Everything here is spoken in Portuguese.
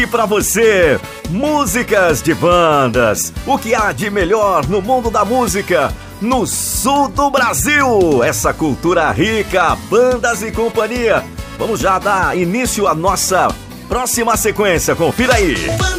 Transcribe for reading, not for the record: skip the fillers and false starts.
E pra você, músicas de bandas. O que há de melhor no mundo da música? No sul do Brasil, essa cultura rica, bandas e companhia. Vamos já dar início à nossa próxima sequência, confira aí.